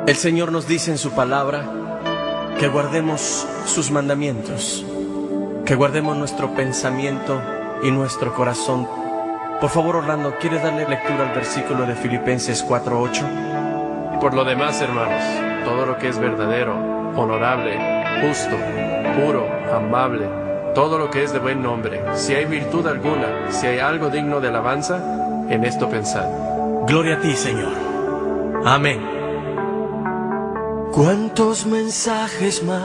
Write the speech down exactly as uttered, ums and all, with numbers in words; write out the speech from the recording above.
El Señor nos dice en su palabra que guardemos sus mandamientos, que guardemos nuestro pensamiento y nuestro corazón. Por favor, Orlando, ¿quieres darle lectura al versículo de Filipenses cuatro ocho? Por lo demás, hermanos, todo lo que es verdadero, honorable, justo, puro, amable, todo lo que es de buen nombre, si hay virtud alguna, si hay algo digno de alabanza, en esto pensad. Gloria a ti, Señor. Amén. ¿Cuántos mensajes más